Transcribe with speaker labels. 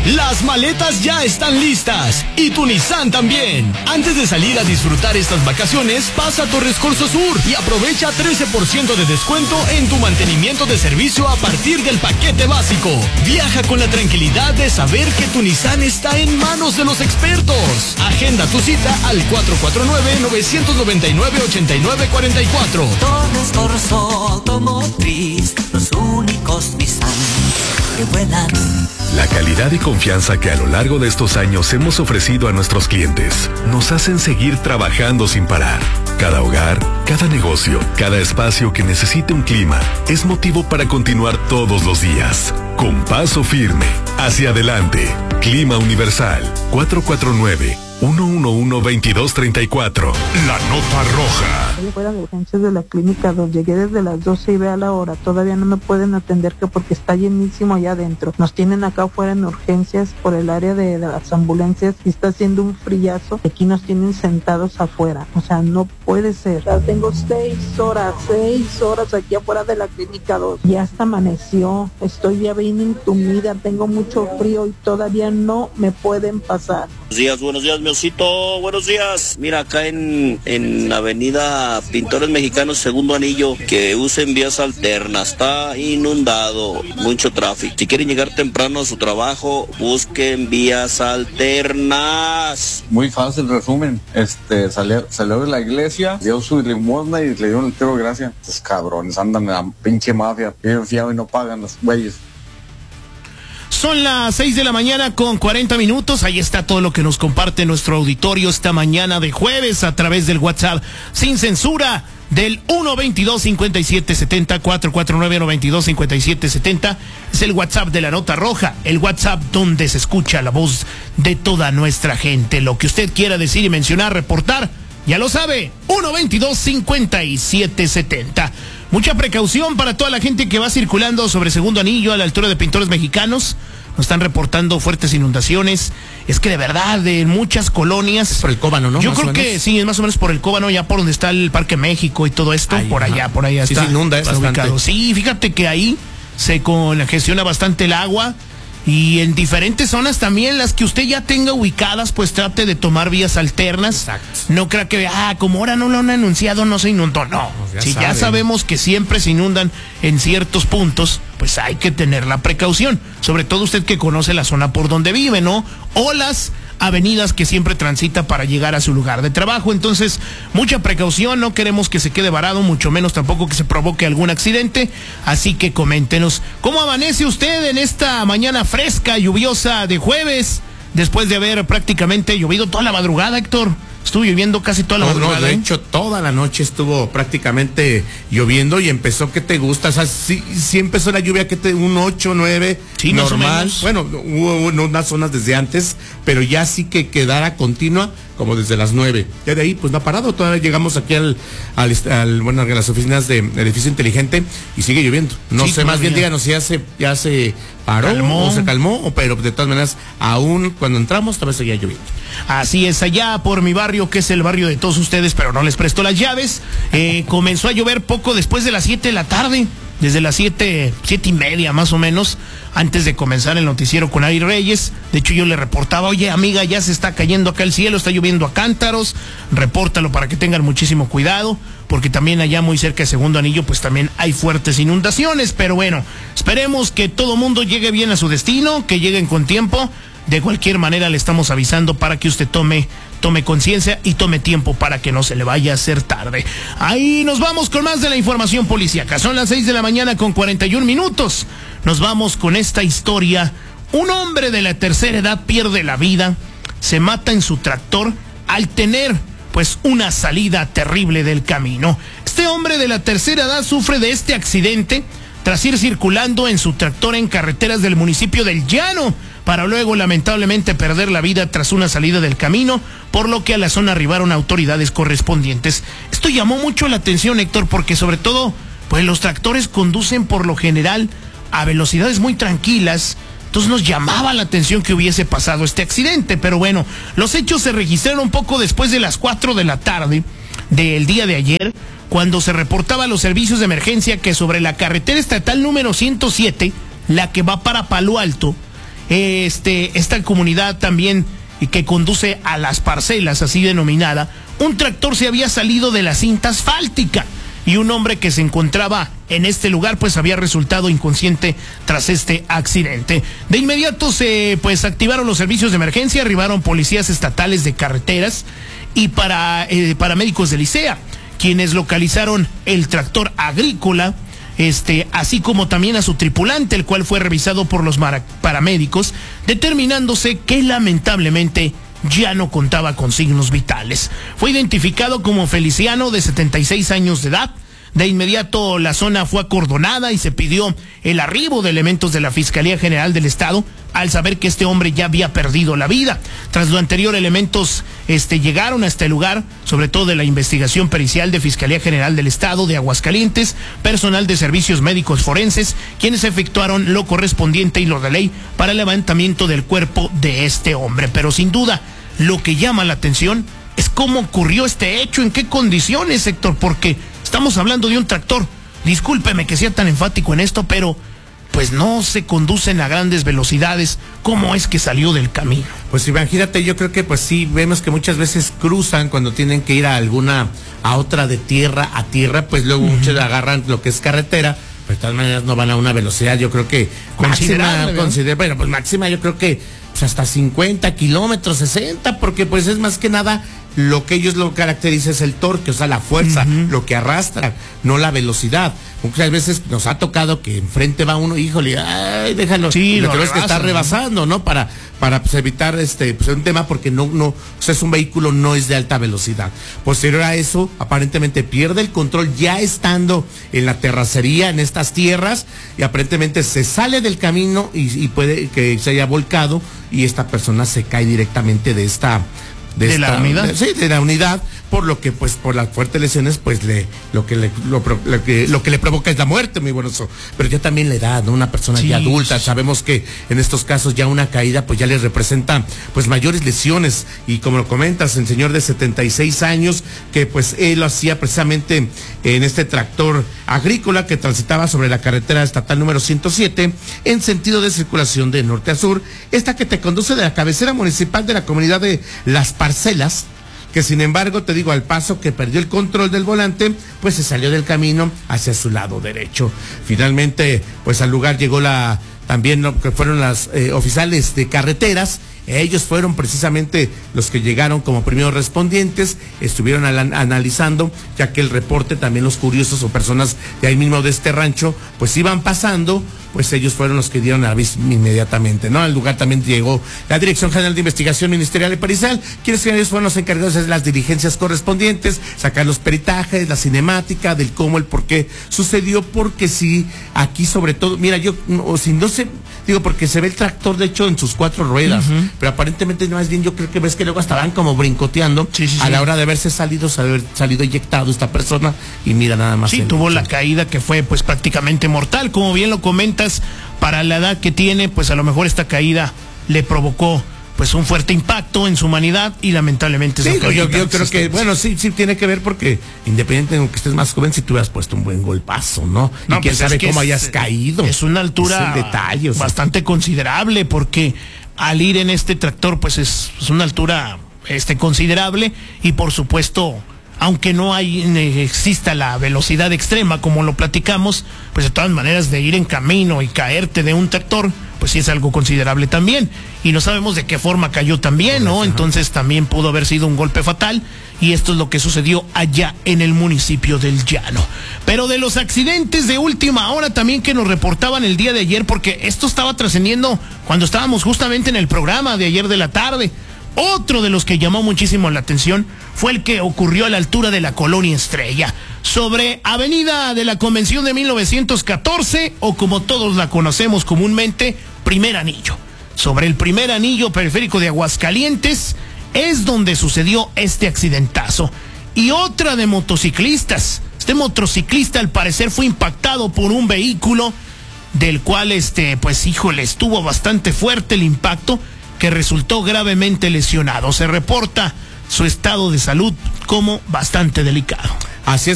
Speaker 1: Las maletas ya están listas y tu Nissan también. Antes de salir a disfrutar estas vacaciones, pasa a Torres Corso Sur y aprovecha 13% de descuento en tu mantenimiento de servicio a partir del paquete básico. Viaja con la tranquilidad de saber que tu Nissan está en manos de los expertos. Agenda tu cita al 449-999-8944.
Speaker 2: Torres Corso Automotriz, los únicos Nissan que vuelan.
Speaker 3: La calidad y confianza que a lo largo de estos años hemos ofrecido a nuestros clientes nos hacen seguir trabajando sin parar. Cada hogar, cada negocio, cada espacio que necesite un clima es motivo para continuar todos los días. Con paso firme, hacia adelante. Clima Universal, 449-111-2234. La nota roja.
Speaker 4: Yo fuera de urgencias de la clínica 2, llegué desde las 12 y ve a la hora, todavía no me pueden atender que porque está llenísimo allá adentro. Nos tienen acá afuera en urgencias por el área de las ambulancias y está haciendo un frillazo. Aquí nos tienen sentados afuera, o sea, no puede ser. Ya tengo 6 horas aquí afuera de la clínica 2. Ya hasta amaneció, estoy ya bien entumida, tengo mucho frío y todavía no me pueden pasar.
Speaker 5: Buenos días, mi osito, buenos días. Mira, acá en Avenida Pintores Mexicanos, segundo anillo, que usen vías alternas, está inundado, mucho tráfico. Si quieren llegar temprano a su trabajo, busquen vías alternas.
Speaker 6: Muy fácil, resumen, salió de la iglesia, dio su limosna y le dio un entero gracias. Estos cabrones andan en la pinche mafia, viven fiados y no pagan los güeyes.
Speaker 7: Son las 6 de la mañana con 40 minutos. Ahí está todo lo que nos comparte nuestro auditorio esta mañana de jueves a través del WhatsApp sin censura del 122-5770, 449-122-5770. Es el WhatsApp de la nota roja, el WhatsApp donde se escucha la voz de toda nuestra gente. Lo que usted quiera decir y mencionar, reportar, ya lo sabe, 122-5770. Mucha precaución para toda la gente que va circulando sobre segundo anillo a la altura de Pintores Mexicanos. Nos están reportando fuertes inundaciones. Es que de verdad, en muchas colonias.
Speaker 8: Es por el Cóbano, ¿no?
Speaker 7: Yo creo que sí, es más o menos por el Cóbano, ya por donde está el Parque México y todo esto. Ay, por allá
Speaker 8: sí,
Speaker 7: está.
Speaker 8: Se inunda bastante.
Speaker 7: Ubicado. Sí, fíjate que ahí se congestiona bastante el agua. Y en diferentes zonas también, las que usted ya tenga ubicadas, pues trate de tomar vías alternas.
Speaker 8: Exacto.
Speaker 7: No crea que, como ahora no lo han anunciado, no se inundó. No, ya sabemos que siempre se inundan en ciertos puntos, pues hay que tener la precaución. Sobre todo usted que conoce la zona por donde vive, ¿no? O las avenidas que siempre transita para llegar a su lugar de trabajo. Entonces, mucha precaución, no queremos que se quede varado, mucho menos tampoco que se provoque algún accidente. Así que coméntenos, ¿cómo amanece usted en esta mañana fresca, lluviosa de jueves? Después de haber prácticamente llovido toda la madrugada, Héctor. Estuvo lloviendo casi toda la madrugada.
Speaker 8: No, de hecho, toda la noche estuvo prácticamente lloviendo y empezó, ¿qué te gusta? O sea, sí empezó la lluvia, un 8, 9,
Speaker 7: sí,
Speaker 8: normal. Bueno, hubo unas zonas desde antes, pero ya sí que quedara continua, como desde las 9. Ya de ahí, pues no ha parado. Todavía llegamos aquí a las oficinas de Edificio Inteligente y sigue lloviendo. No sé, más bien díganos si ya se paró o se calmó, pero de todas maneras, aún cuando entramos, todavía seguía lloviendo.
Speaker 7: Así es, allá por mi barrio, que es el barrio de todos ustedes, pero no les presto las llaves. Comenzó a llover poco después de las 7 de la tarde, desde las 7:30 más o menos, antes de comenzar el noticiero con Ari Reyes. De hecho, yo le reportaba, oye amiga, ya se está cayendo acá el cielo, está lloviendo a cántaros, repórtalo para que tengan muchísimo cuidado, porque también allá muy cerca de segundo anillo, pues también hay fuertes inundaciones. Pero bueno, esperemos que todo mundo llegue bien a su destino, que lleguen con tiempo. De cualquier manera le estamos avisando para que usted tome conciencia y tome tiempo para que no se le vaya a hacer tarde. Ahí nos vamos con más de la información policíaca. Son las 6 de la mañana con 41 minutos. Nos vamos con esta historia. Un hombre de la tercera edad pierde la vida, se mata en su tractor al tener pues una salida terrible del camino. Este hombre de la tercera edad sufre de este accidente tras ir circulando en su tractor en carreteras del municipio del Llano, para luego lamentablemente perder la vida tras una salida del camino, por lo que a la zona arribaron autoridades correspondientes. Esto llamó mucho la atención, Héctor, porque sobre todo, pues los tractores conducen por lo general a velocidades muy tranquilas. Entonces nos llamaba la atención que hubiese pasado este accidente, pero bueno, los hechos se registraron poco después de las 4 de la tarde del día de ayer, cuando se reportaba a los servicios de emergencia que sobre la carretera estatal número 107, la que va para Palo Alto, esta comunidad también y que conduce a Las Parcelas, así denominada, un tractor se había salido de la cinta asfáltica y un hombre que se encontraba en este lugar pues había resultado inconsciente tras este accidente. De inmediato se pues activaron los servicios de emergencia, arribaron policías estatales de carreteras y paramédicos de Licea, quienes localizaron el tractor agrícola, así como también a su tripulante, el cual fue revisado por los paramédicos, determinándose que lamentablemente ya no contaba con signos vitales. Fue identificado como Feliciano, de 76 años de edad. De inmediato la zona fue acordonada y se pidió el arribo de elementos de la Fiscalía General del Estado al saber que este hombre ya había perdido la vida. Tras lo anterior, elementos llegaron a este lugar, sobre todo de la investigación pericial de Fiscalía General del Estado de Aguascalientes, personal de servicios médicos forenses, quienes efectuaron lo correspondiente y lo de ley para el levantamiento del cuerpo de este hombre. Pero sin duda, lo que llama la atención es cómo ocurrió este hecho, en qué condiciones, Héctor, porque estamos hablando de un tractor. Discúlpeme que sea tan enfático en esto, pero pues no se conducen a grandes velocidades. ¿Cómo es que salió del camino?
Speaker 8: Pues imagínate, yo creo que pues sí, vemos que muchas veces cruzan cuando tienen que ir a otra de tierra a tierra, pues luego muchos agarran lo que es carretera, pero de todas maneras no van a una velocidad, yo creo que máxima, máxima yo creo que pues hasta 50 kilómetros, 60, porque pues es más que nada lo que ellos lo caracteriza es el torque, o sea, la fuerza, lo que arrastra, no la velocidad. Muchas veces nos ha tocado que enfrente va uno, híjole, ay, déjalo,
Speaker 7: sí,
Speaker 8: lo que es que está rebasando, ¿no? Para pues, evitar pues, un tema, porque no, o sea, es un vehículo, no es de alta velocidad. Posterior a eso, aparentemente pierde el control ya estando en la terracería, en estas tierras, y aparentemente se sale del camino y puede que se haya volcado y esta persona se cae directamente de la unidad. Sí, de la unidad, por lo que pues por las fuertes lesiones pues lo que le provoca es la muerte, muy bueno eso. Pero ya también la edad, ¿no? Una persona ya adulta, sabemos que en estos casos ya una caída pues ya les representa pues mayores lesiones, y como lo comentas, el señor de 76 años que pues él lo hacía precisamente en este tractor agrícola que transitaba sobre la carretera estatal número 107 en sentido de circulación de norte a sur, esta que te conduce de la cabecera municipal de la comunidad de Las Parcelas, que sin embargo, te digo, al paso que perdió el control del volante, pues se salió del camino hacia su lado derecho. Finalmente, pues al lugar llegó también lo que fueron las oficiales de carreteras. Ellos fueron precisamente los que llegaron como primeros respondientes, estuvieron analizando, ya que el reporte también los curiosos o personas de ahí mismo de este rancho, pues iban pasando, pues ellos fueron los que dieron aviso inmediatamente, ¿no? Al lugar también llegó la Dirección General de Investigación Ministerial y Pericial, quienes ellos fueron los encargados de las diligencias correspondientes, sacar los peritajes, la cinemática del cómo, el por qué sucedió, porque sí, aquí sobre todo, mira, porque se ve el tractor de hecho en sus 4 ruedas, pero aparentemente más bien yo creo que ves que luego estaban como brincoteando a la hora de haberse salido eyectado esta persona, y mira nada más.
Speaker 7: Sí, tuvo la caída que fue pues prácticamente mortal, como bien lo comentas, para la edad que tiene, pues a lo mejor esta caída le provocó pues un fuerte impacto en su humanidad y lamentablemente
Speaker 8: yo creo que bueno sí tiene que ver, porque independientemente de que estés más joven, si tú hubieras puesto un buen golpazo, ¿no? Y quién
Speaker 7: pues
Speaker 8: sabe cómo hayas caído.
Speaker 7: Es una altura bastante considerable, porque al ir en este tractor pues es una altura considerable, y por supuesto, aunque no exista la velocidad extrema como lo platicamos, pues de todas maneras de ir en camino y caerte de un tractor, pues sí es algo considerable también, y no sabemos de qué forma cayó también, ¿no? Entonces también pudo haber sido un golpe fatal, y esto es lo que sucedió allá en el municipio del Llano. Pero de los accidentes de última hora también que nos reportaban el día de ayer, porque esto estaba trascendiendo cuando estábamos justamente en el programa de ayer de la tarde. Otro de los que llamó muchísimo la atención fue el que ocurrió a la altura de la Colonia Estrella, sobre Avenida de la Convención de 1914, o como todos la conocemos comúnmente, Primer Anillo. Sobre el Primer Anillo periférico de Aguascalientes es donde sucedió este accidentazo. Y otra de motociclistas. Este motociclista al parecer fue impactado por un vehículo del cual estuvo bastante fuerte el impacto, que resultó gravemente lesionado. Se reporta su estado de salud como bastante delicado.
Speaker 8: Así es.